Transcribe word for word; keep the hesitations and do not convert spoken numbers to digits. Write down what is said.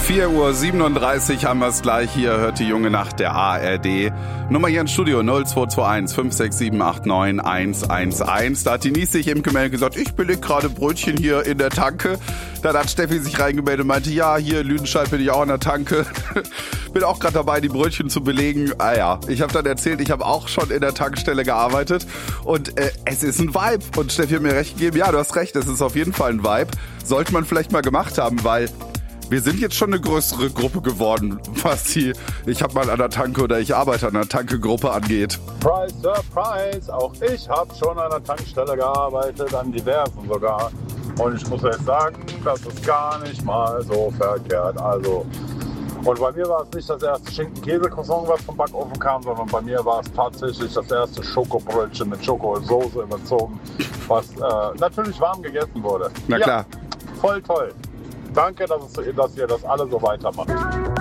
vier Uhr siebenunddreißig haben wir es gleich. Hier hört die junge Nacht der A R D. Nummer hier im Studio null zwei zwei eins fünf sechs sieben acht neun eins eins eins. Da hat die Nies sich im Gemeldet gesagt, ich beleg gerade Brötchen hier in der Tanke. Dann hat Steffi sich reingemeldet und meinte, ja, hier in Lüdenscheid bin ich auch in der Tanke. Bin auch gerade dabei, die Brötchen zu belegen. Ah ja, ich habe dann erzählt, ich habe auch schon in der Tankstelle gearbeitet. Und äh, es ist ein Vibe. Und Steffi hat mir recht gegeben, ja, du hast recht, es ist auf jeden Fall ein Vibe. Sollte man vielleicht mal gemacht haben, weil wir sind jetzt schon eine größere Gruppe geworden, was die ich habe mal an der Tanke oder ich arbeite an der Tanke-Gruppe angeht. Surprise, surprise, auch ich habe schon an der Tankstelle gearbeitet, an diversen sogar. Und ich muss jetzt sagen, das ist gar nicht mal so verkehrt. Also, und bei mir war es nicht das erste Schinken-Käse-Croissant, was vom Backofen kam, sondern bei mir war es tatsächlich das erste Schokobrötchen mit Schokosoße überzogen, was äh, natürlich warm gegessen wurde. Na klar. Ja, voll toll. Danke, dass, es, dass ihr das alle so weitermacht.